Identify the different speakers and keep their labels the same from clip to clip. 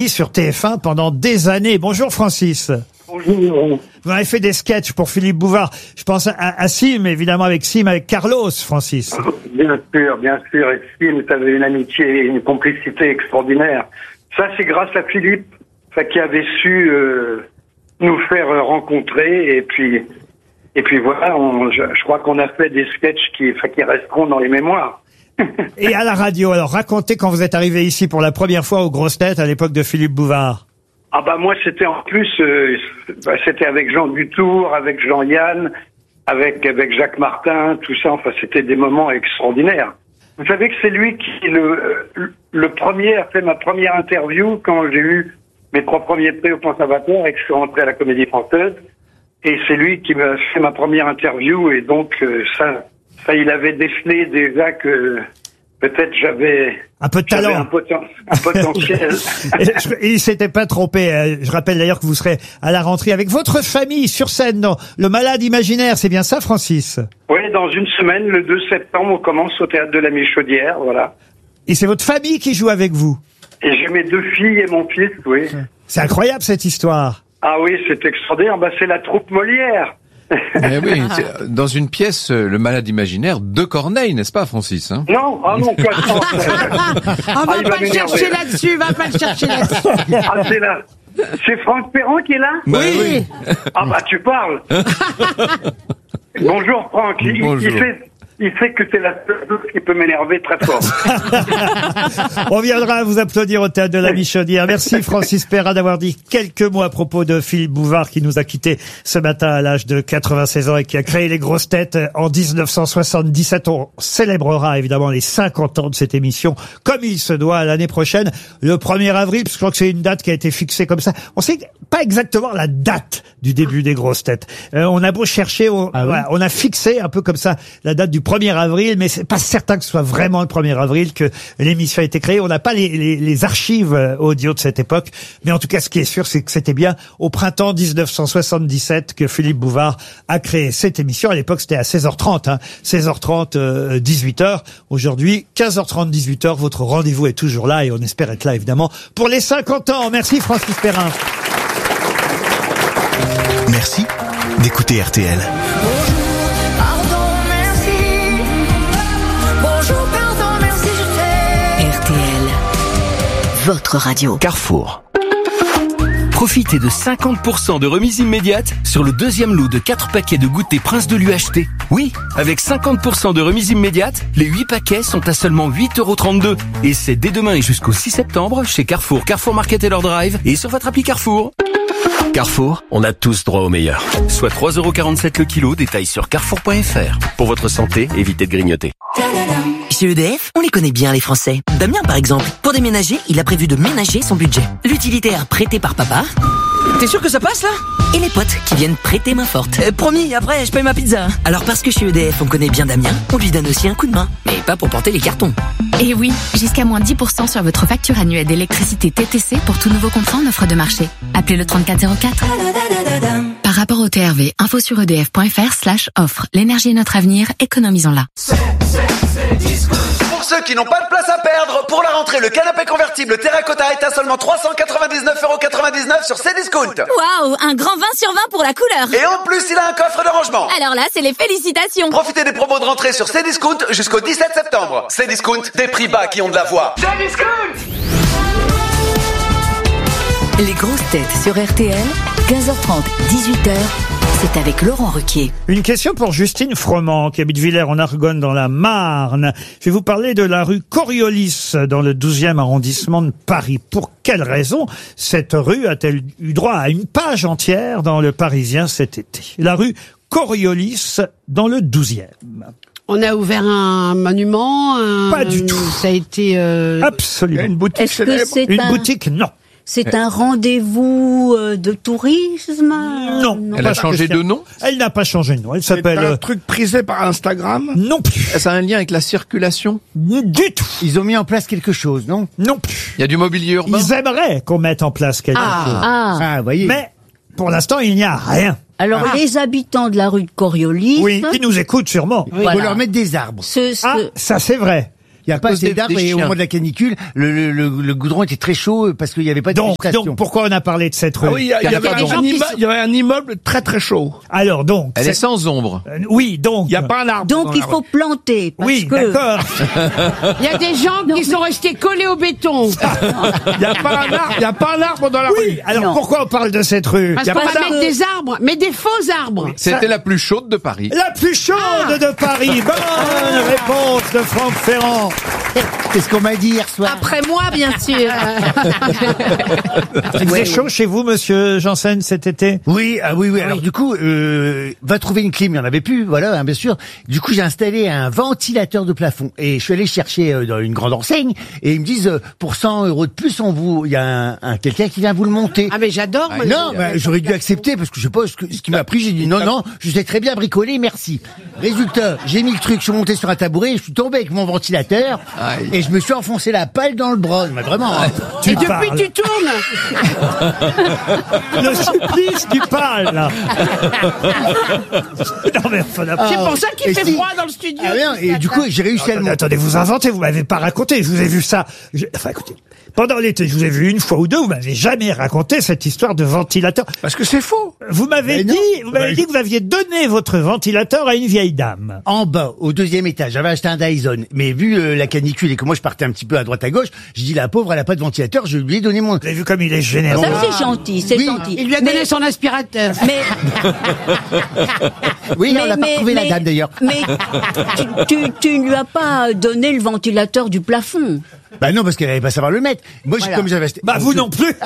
Speaker 1: sur TF1 pendant des années. Bonjour Francis.
Speaker 2: Bonjour.
Speaker 1: Vous avez fait des sketchs pour Philippe Bouvard. Je pense à Sim, évidemment, avec Carlos, Francis.
Speaker 2: Bien sûr. Et Sim, tu avais une amitié et une complicité extraordinaire. Ça, c'est grâce à Philippe, qui avait su nous faire rencontrer. Et puis voilà, je crois qu'on a fait des sketchs qui resteront dans les mémoires.
Speaker 1: Et à la radio, alors racontez quand vous êtes arrivé ici pour la première fois aux grosses têtes à l'époque de Philippe Bouvard.
Speaker 2: Ah bah moi c'était en plus c'était avec Jean Dutour, avec Jean-Yann, avec Jacques Martin, tout ça. Enfin c'était des moments extraordinaires. Vous savez que c'est lui qui le premier a fait ma première interview quand j'ai eu mes 3 premiers prix au conservatoire et que je suis rentré à la Comédie Française. Et c'est lui qui m'a fait ma première interview et donc ça il avait décelé déjà que peut-être j'avais
Speaker 1: un peu de talent,
Speaker 2: un potentiel.
Speaker 1: Et il s'était pas trompé. Je rappelle d'ailleurs que vous serez à la rentrée avec votre famille sur scène dans Le Malade Imaginaire. C'est bien ça, Francis?
Speaker 2: Oui, dans une semaine, le 2 septembre, on commence au Théâtre de la Michaudière, voilà.
Speaker 1: Et c'est votre famille qui joue avec vous?
Speaker 2: Et j'ai mes 2 filles et mon fils, oui.
Speaker 1: C'est incroyable cette histoire.
Speaker 2: Ah oui, c'est extraordinaire. Bah, c'est la troupe Molière.
Speaker 3: Eh oui, dans une pièce, Le Malade Imaginaire de Corneille, n'est-ce pas, Francis, hein?
Speaker 2: Non, ah non, quoi.
Speaker 4: On va pas le chercher là-dessus, Ah, c'est là. C'est Franck Ferrand qui est là?
Speaker 1: Oui.
Speaker 2: Ah bah, tu parles. Bonjour, Franck.
Speaker 3: Bonjour.
Speaker 2: Il sait que c'est la seule chose qui peut m'énerver très fort.
Speaker 1: On viendra vous applaudir au Théâtre de la Michaudière. Merci Francis Perrin d'avoir dit quelques mots à propos de Philippe Bouvard qui nous a quittés ce matin à l'âge de 96 ans et qui a créé les grosses têtes en 1977. On célébrera évidemment les 50 ans de cette émission comme il se doit l'année prochaine, le 1er avril, parce que je crois que c'est une date qui a été fixée comme ça. On sait pas exactement la date du début des grosses têtes. On a beau chercher, voilà, on a fixé un peu comme ça la date du 1er avril, mais c'est pas certain que ce soit vraiment le 1er avril que l'émission a été créée. On n'a pas les archives audio de cette époque, mais en tout cas, ce qui est sûr, c'est que c'était bien au printemps 1977 que Philippe Bouvard a créé cette émission. À l'époque, c'était à 16h30, 16h30, 18h. Aujourd'hui, 15h30, 18h, votre rendez-vous est toujours là et on espère être là, évidemment, pour les 50 ans. Merci Francis Perrin.
Speaker 5: Merci d'écouter RTL.
Speaker 6: Votre radio.
Speaker 5: Carrefour.
Speaker 7: Profitez de 50% de remise immédiate sur le deuxième lot de 4 paquets de goûter Prince de l'UHT. Oui, avec 50% de remise immédiate, les 8 paquets sont à seulement 8,32 €. Et c'est dès demain et jusqu'au 6 septembre chez Carrefour, Carrefour Market et leur drive et sur votre appli Carrefour.
Speaker 5: Carrefour, on a tous droit au meilleur.
Speaker 7: Soit 3,47 € le kilo, détail sur carrefour.fr.
Speaker 5: Pour votre santé, évitez de grignoter.
Speaker 6: Chez EDF, on les connaît bien les Français. Damien par exemple, pour déménager, il a prévu de ménager son budget. L'utilitaire prêté par papa.
Speaker 4: T'es sûr que ça passe là?
Speaker 6: Et les potes qui viennent prêter main forte.
Speaker 4: Promis, après je paye ma pizza.
Speaker 6: Alors parce que chez EDF on connaît bien Damien, on lui donne aussi un coup de main. Mais pas pour porter les cartons.
Speaker 8: Et oui, jusqu'à moins 10% sur votre facture annuelle d'électricité TTC pour tout nouveau contrat en offre de marché. Appelez le 3404. Par rapport au TRV, info sur edf.fr/offre. L'énergie est notre avenir, économisons-la.
Speaker 9: Pour ceux qui n'ont pas de place à perdre, pour la rentrée, le canapé convertible Terracotta est à seulement 399,99 € sur Cdiscount.
Speaker 8: Waouh, un grand 20 sur 20 pour la couleur.
Speaker 9: Et en plus, il a un coffre de rangement.
Speaker 8: Alors là, c'est les félicitations.
Speaker 9: Profitez des promos de rentrée sur Cdiscount jusqu'au 17 septembre. Cdiscount, des prix bas qui ont de la voix. Cdiscount.
Speaker 6: Les grosses têtes sur RTL, 15h30, 18h. C'est avec Laurent Ruquier.
Speaker 1: Une question pour Justine Froment, qui habite Villers-en-Argonne dans la Marne. Je vais vous parler de la rue Coriolis, dans le 12e arrondissement de Paris. Pour quelle raison cette rue a-t-elle eu droit à une page entière dans Le Parisien cet été? La rue Coriolis, dans le 12e.
Speaker 4: On a ouvert un monument.
Speaker 1: Pas du tout.
Speaker 4: Ça a été.
Speaker 1: Absolument.
Speaker 3: Une boutique
Speaker 10: Est-ce que
Speaker 3: célèbre.
Speaker 10: c'est
Speaker 1: Une
Speaker 10: un...
Speaker 1: boutique, non.
Speaker 10: C'est un rendez-vous de tourisme?
Speaker 1: Non.
Speaker 3: Elle a changé de nom?
Speaker 1: Elle n'a pas changé de nom. Elle
Speaker 11: C'est
Speaker 1: s'appelle...
Speaker 11: un truc prisé par Instagram?
Speaker 1: Non plus.
Speaker 3: Ça a un lien avec la circulation?
Speaker 1: Du tout.
Speaker 11: Ils ont mis en place quelque chose, non?
Speaker 1: Non plus.
Speaker 3: Il y a du mobilier urbain?
Speaker 1: Ils aimeraient qu'on mette en place quelque chose.
Speaker 10: Ah.
Speaker 11: Vous voyez.
Speaker 1: Mais, pour l'instant, il n'y a rien.
Speaker 10: Alors, les habitants de la rue de Coriolis...
Speaker 1: Oui, qui nous écoutent sûrement.
Speaker 11: Il faut leur mettre des arbres.
Speaker 1: Ah, ça c'est vrai.
Speaker 11: Il n'y a pas assez d'arbres et au moment de la canicule, le goudron était très chaud parce qu'il n'y avait pas de végétation.
Speaker 1: Donc, pourquoi on a parlé de cette rue?
Speaker 11: Ah oui, il y avait un immeuble très très chaud.
Speaker 1: Alors donc...
Speaker 3: Elle est sans ombre.
Speaker 1: Oui, donc...
Speaker 11: Il n'y a pas un arbre.
Speaker 10: Donc il faut planter. Parce
Speaker 1: Oui,
Speaker 10: que...
Speaker 1: d'accord.
Speaker 4: Il y a des gens qui sont restés collés au béton.
Speaker 11: Il n'y a pas un arbre dans la rue.
Speaker 1: Alors
Speaker 10: Non.
Speaker 1: pourquoi on parle de cette rue?
Speaker 4: Parce qu'on va mettre des arbres, mais des faux arbres.
Speaker 3: C'était la plus chaude de Paris.
Speaker 1: La plus chaude de Paris. Bonne réponse de Franck Ferrand.
Speaker 11: C'est ce qu'on m'a dit hier soir.
Speaker 12: Après moi, bien sûr.
Speaker 1: Il faisait chaud chez vous, monsieur Janssen, cet été?
Speaker 11: Oui, oui. Alors du coup, va trouver une clim, il n'y en avait plus, voilà, hein, bien sûr. Du coup, j'ai installé un ventilateur de plafond et je suis allé chercher dans une grande enseigne et ils me disent pour 100 € de plus, il y a quelqu'un qui vient vous le monter.
Speaker 4: Ah mais j'adore. moi,
Speaker 11: Non, j'aurais dû accepter parce que je sais pas ce qui m'a pris. J'ai dit non, je sais très bien bricoler, merci. Résultat, j'ai mis le truc, je suis monté sur un tabouret, je suis tombé avec mon ventilateur et je me suis enfoncé la palle dans le bras. Mais vraiment.
Speaker 4: Et depuis tu tournes.
Speaker 1: Le supplice du pal, là. Non, mais enfin,
Speaker 4: C'est pour ça qu'il fait froid dans le studio.
Speaker 11: Ah, rien, et du coup, j'ai réussi à le monter.
Speaker 1: Attendez, vous inventez, vous m'avez pas raconté, je vous ai vu ça. Enfin, écoutez, pendant l'été, je vous ai vu une fois ou deux, vous m'avez jamais raconté cette histoire de ventilateur.
Speaker 11: Parce que c'est faux.
Speaker 1: Vous m'avez dit que vous aviez donné votre ventilateur à une vieille dame.
Speaker 11: En bas, au 2e étage, j'avais acheté un Dyson. Mais vu la canicule et que moi je partais un petit peu à droite à gauche, j'ai dit la pauvre, elle a pas de ventilateur, je lui ai donné mon...
Speaker 1: Vous avez vu comme il est généreux.
Speaker 10: Ça, c'est gentil, c'est gentil.
Speaker 4: Il lui a donné son aspirateur.
Speaker 10: Mais,
Speaker 11: Oui, on l'a pas trouvé la dame d'ailleurs.
Speaker 10: mais tu ne lui as pas donné le ventilateur du plafond.
Speaker 11: Bah non, parce qu'elle allait pas savoir le mettre. Moi, comme j'avais acheté...
Speaker 1: Bah, vous non plus.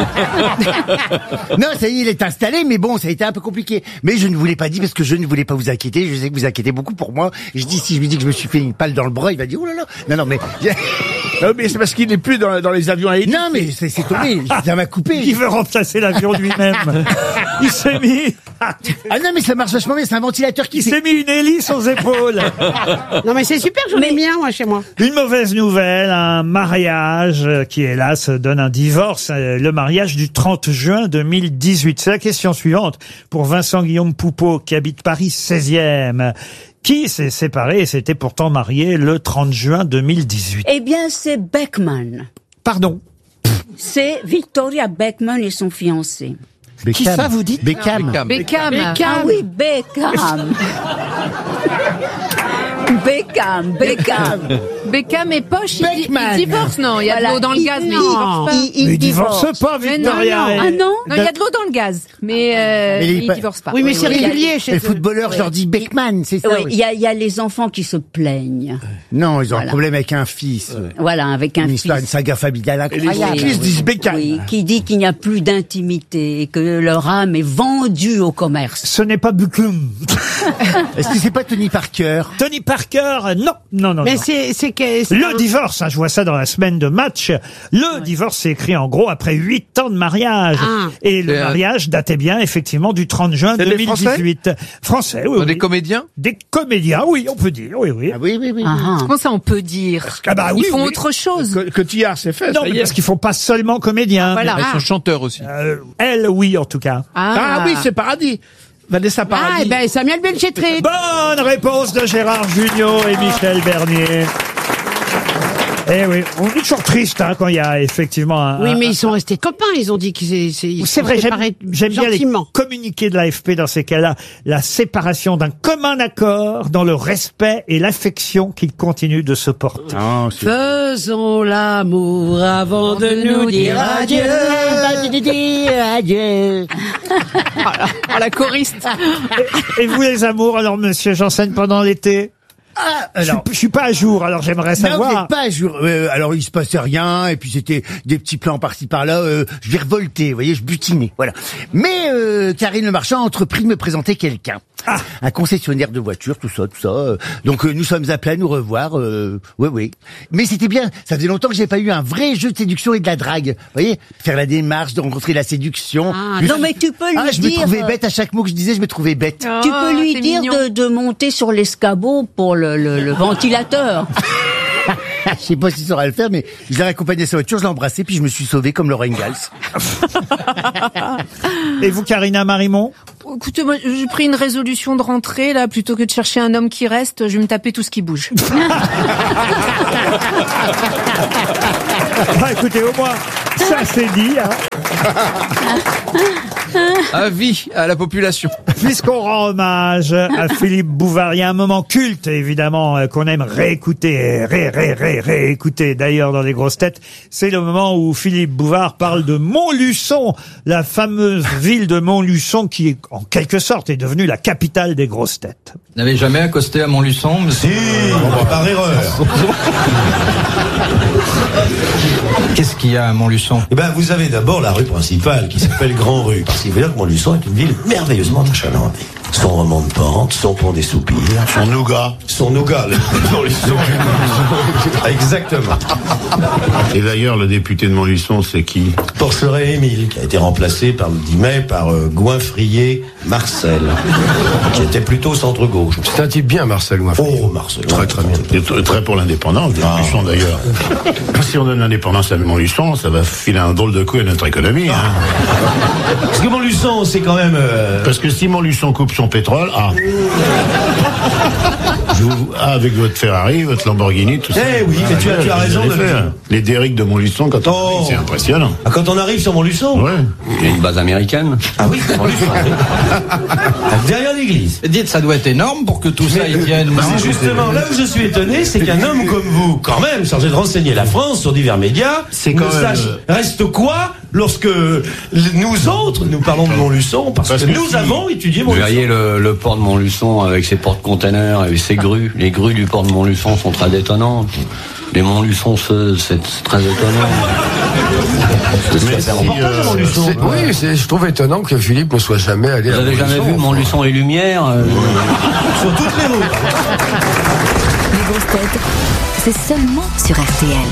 Speaker 11: Non, ça y est, il est installé, mais bon, ça a été un peu compliqué. Mais je ne vous l'ai pas dit parce que je ne voulais pas vous inquiéter. Je sais que vous inquiétez beaucoup pour moi. Et je dis, si je lui dis que je me suis fait une palle dans le bras, il va dire, oh là là. Non, mais...
Speaker 13: Non, mais c'est parce qu'il n'est plus dans les avions à hélice.
Speaker 11: Non, mais c'est tombé. Ça m'a coupé.
Speaker 1: Il veut remplacer l'avion lui-même. Il s'est mis...
Speaker 11: Ah non, mais ça marche vachement bien. C'est un ventilateur qui...
Speaker 1: Il s'est mis une hélice aux épaules.
Speaker 4: Non mais c'est super, j'en ai mis un moi chez moi.
Speaker 1: Une mauvaise nouvelle, un mariage qui hélas donne un divorce, le mariage du 30 juin 2018. C'est la question suivante pour Vincent Guillaume Poupeau qui habite Paris 16e. Qui s'est séparé et s'était pourtant marié le 30 juin 2018?
Speaker 10: Eh bien, c'est Beckman.
Speaker 1: Pardon?
Speaker 10: C'est Victoria Beckman et son fiancé.
Speaker 1: Qui ça, vous dites?
Speaker 10: Beckham.
Speaker 12: Beckham.
Speaker 10: Ah oui, Beckham.
Speaker 12: Beckham est poche, il
Speaker 10: Beckman.
Speaker 12: divorce, non? Il y a de l'eau dans le gaz, mais il divorce pas.
Speaker 1: Il divorce pas,
Speaker 12: Mais
Speaker 1: Victoria.
Speaker 12: non.
Speaker 10: Ah non?
Speaker 12: Non, il y a de l'eau dans le gaz, mais il divorce pas.
Speaker 4: Oui, mais c'est régulier chez
Speaker 11: Les
Speaker 4: eux.
Speaker 11: footballeurs, je leur dis Beckman, c'est ça.
Speaker 10: Oui, il y a les enfants qui se plaignent.
Speaker 11: Non, ils ont un
Speaker 10: Voilà.
Speaker 11: problème avec un fils.
Speaker 10: Voilà, avec un
Speaker 11: Une
Speaker 10: fils.
Speaker 11: histoire, une saga familiale
Speaker 13: Et les
Speaker 11: incroyable.
Speaker 13: fils disent Beckham.
Speaker 10: Oui, qui dit qu'il n'y a plus d'intimité et que leur âme est vendue au commerce.
Speaker 1: Ce n'est pas Bucum.
Speaker 11: Est-ce que c'est pas Tony Parker?
Speaker 1: Tony Parker, non.
Speaker 4: Mais
Speaker 1: non.
Speaker 4: c'est que
Speaker 1: Le divorce, hein, je vois ça dans la semaine de match. Le divorce s'est écrit en gros après 8 ans de mariage.
Speaker 4: Ah.
Speaker 1: Et le
Speaker 3: C'est
Speaker 1: mariage datait bien effectivement du 30 juin
Speaker 13: C'est des
Speaker 1: 2018. Français, oui,
Speaker 3: Des
Speaker 1: oui.
Speaker 3: comédiens?
Speaker 1: Des comédiens, oui, on peut dire, oui.
Speaker 11: Ah oui.
Speaker 12: Comment ça, on peut dire?
Speaker 1: Ah bah oui,
Speaker 12: Ils font
Speaker 1: oui.
Speaker 12: autre chose.
Speaker 13: Cotillard, c'est fait.
Speaker 1: Non,
Speaker 13: ça y
Speaker 1: mais
Speaker 13: est.
Speaker 1: parce qu'ils font pas seulement comédiens.
Speaker 12: Voilà.
Speaker 3: Ils sont chanteurs aussi.
Speaker 1: Elle, oui, en tout cas.
Speaker 13: Ah oui, c'est Paradis. Vanessa
Speaker 4: ah,
Speaker 13: Paradis.
Speaker 4: et ben Samuel Benchetrit.
Speaker 1: Bonne réponse de Gérard Jugnot et Michel Bernier. Eh oui, on est toujours triste hein, quand il y a effectivement un...
Speaker 4: Oui, mais ils sont restés copains. Ils ont dit qu'ils
Speaker 1: C'est vrai, j'aime bien les
Speaker 4: gentiment.
Speaker 1: communiqués de l'AFP dans ces cas-là. La séparation d'un commun accord dans le respect et l'affection qu'ils continuent de se porter.
Speaker 4: Faisons l'amour avant de nous dire adieu.
Speaker 11: Adieu.
Speaker 12: Oh, la choriste.
Speaker 1: Et vous les amours, alors monsieur Janssen, pendant l'été? Je suis pas à jour, alors j'aimerais
Speaker 11: Non, vous
Speaker 1: savoir.
Speaker 11: n'êtes pas à jour. Alors il se passait rien, et puis c'était des petits plans par-ci par-là. Je vais revolter, vous voyez, je butinais, voilà. Mais Karine Le Marchand a entrepris de me présenter quelqu'un. Un concessionnaire de voitures, tout ça. Donc nous sommes appelés à nous revoir. Oui. Mais c'était bien. Ça faisait longtemps que j'ai pas eu un vrai jeu de séduction et de la drague. Vous voyez, faire la démarche de rencontrer la séduction.
Speaker 10: Non, mais tu peux lui
Speaker 11: je me
Speaker 10: dire...
Speaker 11: trouvais bête à chaque mot que je disais. Je me trouvais bête.
Speaker 10: Tu peux lui dire de monter sur l'escabeau pour le ventilateur.
Speaker 11: Je sais pas s'il saura le faire, mais je l'ai accompagné à sa voiture, je l'ai embrassé, puis je me suis sauvé comme Laurent Ingalls.
Speaker 1: Et vous, Karina Marimont?
Speaker 12: Écoutez, moi, j'ai pris une résolution de rentrer, là, plutôt que de chercher un homme qui reste, je vais me taper tout ce qui bouge.
Speaker 1: Ah, écoutez, au moins, ça c'est dit. Hein.
Speaker 3: Avis à la population.
Speaker 1: Puisqu'on rend hommage à Philippe Bouvard, il y a un moment culte, évidemment, qu'on aime réécouter, réécouter, d'ailleurs, dans les grosses têtes. C'est le moment où Philippe Bouvard parle de Montluçon, la fameuse ville de Montluçon qui, en quelque sorte, est devenue la capitale des grosses têtes.
Speaker 14: Vous n'avez jamais accosté à Montluçon, monsieur?
Speaker 15: Si, par erreur.
Speaker 14: Qu'est-ce qu'il y a à Montluçon?
Speaker 15: Eh ben, vous avez d'abord la rue principale qui s'appelle Grand Rue. Parce qu'il veut dire que Montluçon est une ville merveilleusement achalandée. Son roman de pente, son pont des soupirs.
Speaker 16: Son nougat.
Speaker 15: Son nougat, Montluçon. Exactement.
Speaker 16: Et d'ailleurs, le député de Montluçon, c'est qui?
Speaker 15: Porcheret-Émile, qui a été remplacé par le 10 mai par Goinfrier-Marcel, qui était plutôt centre-gauche.
Speaker 16: C'est un type bien, Marcel Goinfrier.
Speaker 15: Oh, Marcel.
Speaker 16: Très, très bien. Et très pour l'indépendance de Montluçon, d'ailleurs. Si on donne l'indépendance à Montluçon, ça va filer un drôle de coup à notre économie. Hein.
Speaker 15: Parce que Montluçon, c'est quand même...
Speaker 16: Parce que si Montluçon coupe son pétrole, avec votre Ferrari, votre Lamborghini, tout ça.
Speaker 15: Eh oui, mais tu as raison de le dire.
Speaker 16: Les Derrick de Montluçon, quand on arrive, c'est impressionnant.
Speaker 15: Ah, quand on arrive sur Montluçon?
Speaker 16: Ouais.
Speaker 14: Il y a une base américaine.
Speaker 15: Ah oui, Montluçon. Derrière l'église.
Speaker 14: Dites, ça doit être énorme pour que tout ça y vienne.
Speaker 15: C'est justement là où je suis étonné, c'est qu'un homme comme vous, quand même, chargé de renseigner la France sur divers médias, reste quoi lorsque nous autres, nous parlons de Montluçon, parce que nous avons étudié Montluçon.
Speaker 14: Vous verriez le port de Montluçon avec ses porte-containers, avec ses grues. Les grues du port de Montluçon sont très étonnantes. Les Montluçon, c'est très étonnant.
Speaker 16: Oui, je trouve étonnant que Philippe ne soit jamais allé à Montluçon.
Speaker 14: Vous avez jamais vu Montluçon et Lumière
Speaker 15: Sur toutes les routes.
Speaker 8: Les grosses têtes, c'est seulement sur RTL.